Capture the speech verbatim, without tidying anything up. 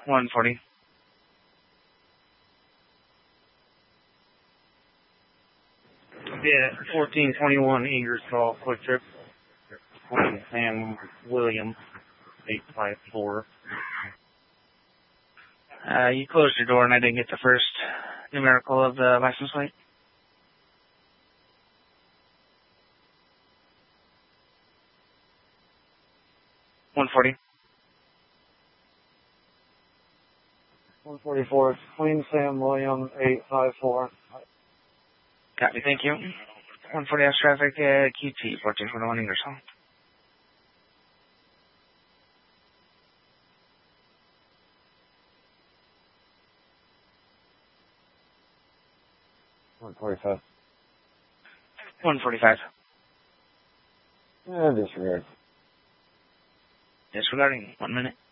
one forty. Yeah, fourteen twenty-one Ingersoll, quick trip. Sam William, eight five four. Uh, you closed your door and I didn't get the first numerical of the license plate. one forty. one forty-four, Queen Sam William, eight five four. Copy, thank you. one forty house traffic at Q T, fourteen twenty-one Ingersoll. one forty-five. one forty-five. Yeah, disregard. Disregarding, one minute.